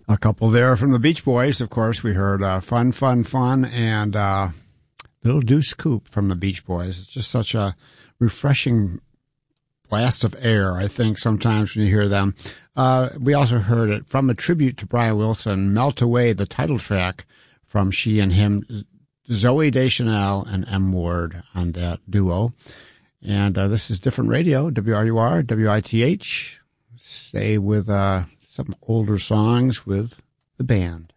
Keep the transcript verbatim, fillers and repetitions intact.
A couple there from the Beach Boys, of course. We heard uh, Fun, Fun, Fun, and uh, Little Deuce Coupe from the Beach Boys. It's just such a refreshing blast of air, I think, sometimes when you hear them. Uh, we also heard it from a tribute to Brian Wilson, Melt Away, the title track from She and Him, Zooey Deschanel and M. Ward on that duo. And uh, this is Different Radio, W R U R, W I T H. Stay with uh, some older songs with the band.